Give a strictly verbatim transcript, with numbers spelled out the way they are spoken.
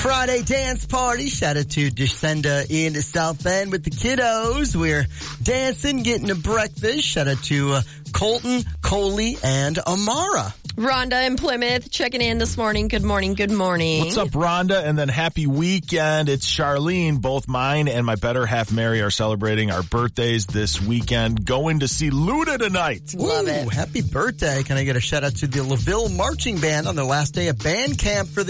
Friday dance party. Shout out to Descenda in South Bend with the kiddos. We're dancing, getting a breakfast. Shout out to uh, Colton, Coley, and Amara. Rhonda in Plymouth checking in this morning. Good morning, good morning. What's up, Rhonda? And then happy weekend. It's Charlene. Both mine and my better half Mary are celebrating our birthdays this weekend. Going to see Luda tonight. Love Ooh, it. Happy birthday. Can I get a shout out to the LaVille Marching Band on their last day of band camp for the